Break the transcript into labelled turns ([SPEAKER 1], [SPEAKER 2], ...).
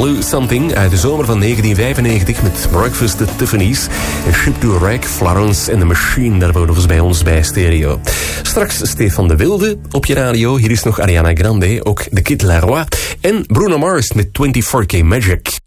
[SPEAKER 1] Blue Something uit de zomer van 1995 met Breakfast at Tiffany's en Ship to Wreck, Florence and the Machine. Daarvoor nog eens bij ons bij Stereo. Straks Stefan de Wilde op je radio. Hier is nog Ariana Grande, ook The Kid Laroi en Bruno Mars met 24K Magic.